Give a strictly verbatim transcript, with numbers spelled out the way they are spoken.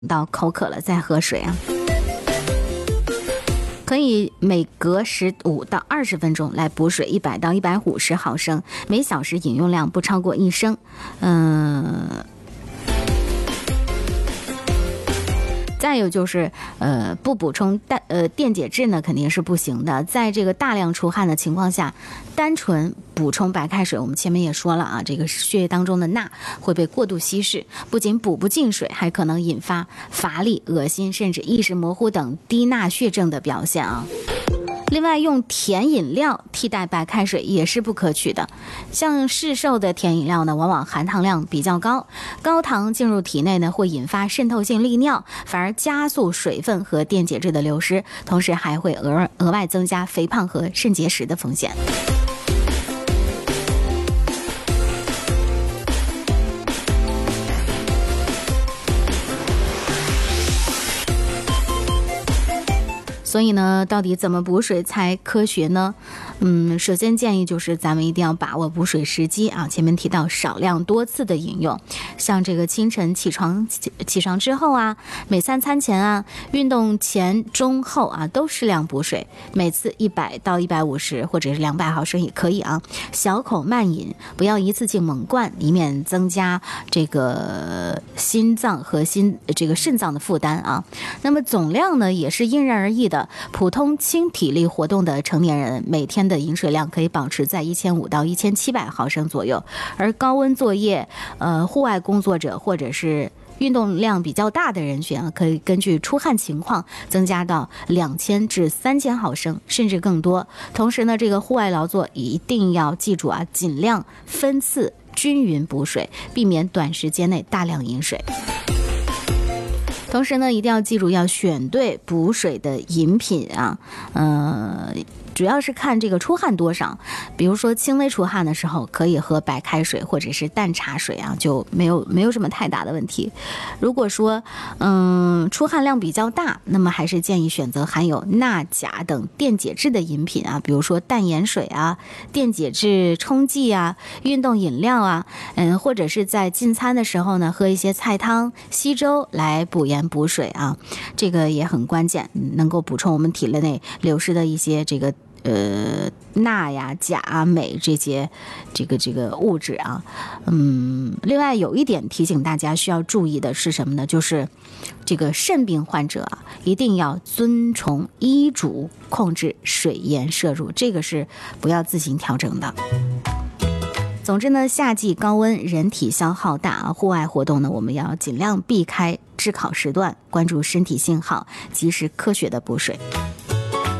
到口渴了再喝水啊。可以每隔十五到二十分钟来补水一百到一百五十毫升，每小时饮用量不超过一升。嗯、呃。再有就是，呃，不补充蛋呃电解质呢，肯定是不行的。在这个大量出汗的情况下，单纯补充白开水，我们前面也说了啊，这个血液当中的钠会被过度稀释，不仅补不进水，还可能引发乏力、恶心，甚至意识模糊等低钠血症的表现啊。另外，用甜饮料替代白开水也是不可取的。像市售的甜饮料呢，往往含糖量比较高，高糖进入体内呢，会引发渗透性利尿，反而加速水分和电解质的流失，同时还会额额外增加肥胖和肾结石的风险。所以呢，到底怎么补水才科学呢？嗯，首先建议就是咱们一定要把握补水时机啊。前面提到少量多次的饮用，像这个清晨起床起起床之后啊，每餐餐前啊，运动前中后啊，都适量补水，每次一百到一百五十或者是两百毫升也可以啊。小口慢饮，不要一次性猛灌，以免增加这个心脏和心这个肾脏的负担啊。那么总量呢，也是因人而异的。普通轻体力活动的成年人每天的饮水量可以保持在一千五到一千七百毫升左右，而高温作业、呃户外工作者或者是运动量比较大的人群啊，可以根据出汗情况增加到两千至三千毫升，甚至更多。同时呢，这个户外劳作一定要记住啊，尽量分次均匀补水，避免短时间内大量饮水。同时呢，一定要记住要选对补水的饮品啊，呃，主要是看这个出汗多少。比如说轻微出汗的时候，可以喝白开水或者是淡茶水啊，就没有没有什么太大的问题。如果说嗯出汗量比较大，那么还是建议选择含有钠、钾等电解质的饮品啊，比如说淡盐水啊、电解质冲剂啊、运动饮料啊，嗯，或者是在进餐的时候呢，喝一些菜汤、稀粥来补盐补水啊，这个也很关键，能够补充我们体内流失的一些这个呃钠呀、钾啊、镁这些这个这个物质啊。嗯，另外有一点提醒大家需要注意的是什么呢？就是这个肾病患者啊，一定要遵从医嘱控制水盐摄入，这个是不要自行调整的。总之呢，夏季高温，人体消耗大啊，户外活动呢，我们要尽量避开炙烤时段，关注身体信号，及时科学的补水。